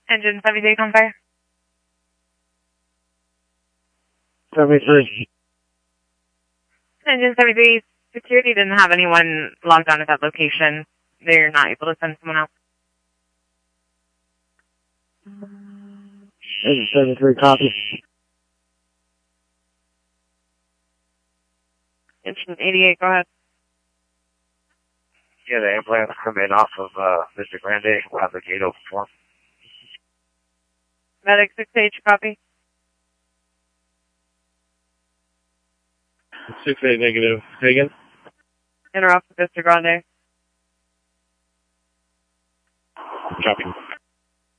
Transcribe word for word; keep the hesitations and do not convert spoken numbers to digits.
Engine seventy-eight on fire. seventy-three. Engine seventy-three, security didn't have anyone logged on at that location. They're not able to send someone out. Engine seventy-three, copy. Engine eighty-eight, go ahead. Yeah, the ambulance come in off of uh, Mister Grande. We'll have the gate open for him. Medic six H, copy. six eight negative. Say again? Interrupt with Mister Grande. Copy.